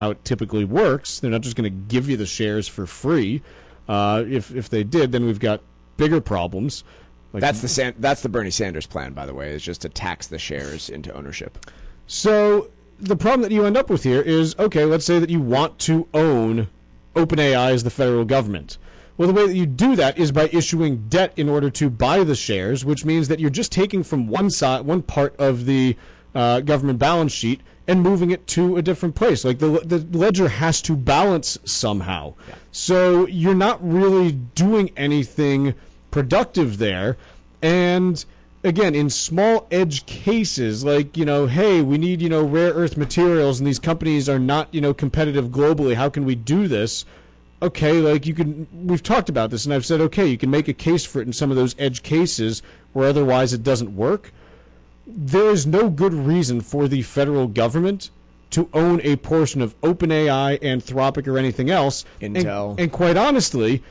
how it typically works. They're not just going to give you the shares for free. If they did, then we've got bigger problems. Like, that's the Bernie Sanders plan, by the way, is just to tax the shares into ownership. So the problem that you end up with here is, okay, let's say that you want to own OpenAI as the federal government. Well, the way that you do that is by issuing debt in order to buy the shares, which means that you're just taking from one part of the government balance sheet and moving it to a different place. Like the ledger has to balance somehow. Yeah. So you're not really doing anything productive there. And again, in small edge cases, like, hey, we need, rare earth materials and these companies are not, competitive globally. How can we do this? Okay, like we've talked about this and I've said, okay, you can make a case for it in some of those edge cases where otherwise it doesn't work. There is no good reason for the federal government to own a portion of OpenAI, Anthropic, or anything else. Intel. And quite honestly,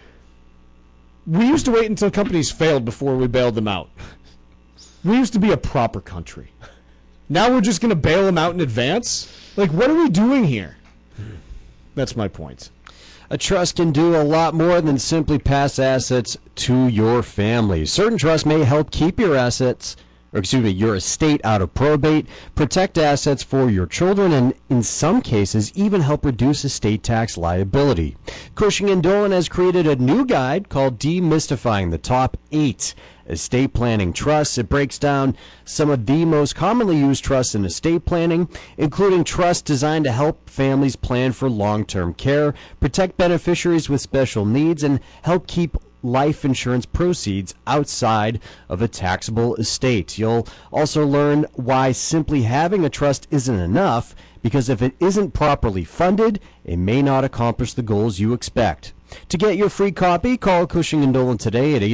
we used to wait until companies failed before we bailed them out. We used to be a proper country. Now we're just going to bail them out in advance? Like, what are we doing here? That's my point. A trust can do a lot more than simply pass assets to your family. Certain trusts may help keep your your estate out of probate, protect assets for your children, and in some cases even help reduce estate tax liability. Cushing & Dolan has created a new guide called Demystifying the Top 8 Estate Planning Trusts. It breaks down some of the most commonly used trusts in estate planning, including trusts designed to help families plan for long-term care, protect beneficiaries with special needs, and help keep life insurance proceeds outside of a taxable estate. You'll also learn why simply having a trust isn't enough, because if it isn't properly funded, it may not accomplish the goals you expect. To get your free copy, call Cushing & Dolan today at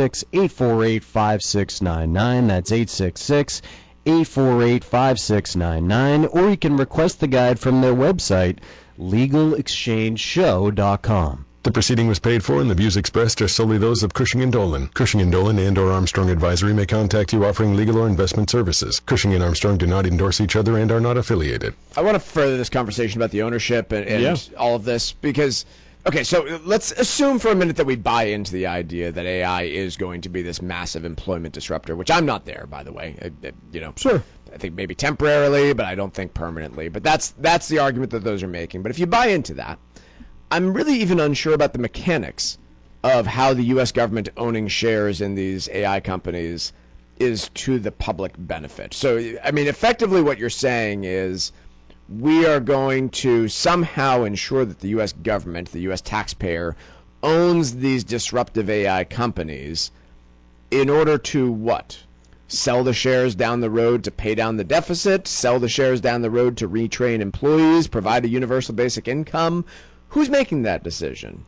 866-848-5699. That's 866-848-5699. Or you can request the guide from their website, legalexchangeshow.com. The proceeding was paid for and the views expressed are solely those of Cushing & Dolan. Cushing & Dolan and or Armstrong Advisory may contact you offering legal or investment services. Cushing and Armstrong do not endorse each other and are not affiliated. I want to further this conversation about the ownership and all of this because, okay, so let's assume for a minute that we buy into the idea that AI is going to be this massive employment disruptor, which I'm not there, by the way. Sure. I think maybe temporarily, but I don't think permanently. But that's the argument that those are making. But if you buy into that, I'm really even unsure about the mechanics of how the U.S. government owning shares in these AI companies is to the public benefit. So, I mean, effectively what you're saying is we are going to somehow ensure that the U.S. government, the U.S. taxpayer, owns these disruptive AI companies in order to what? Sell the shares down the road to pay down the deficit, sell the shares down the road to retrain employees, provide a universal basic income. Who's making that decision?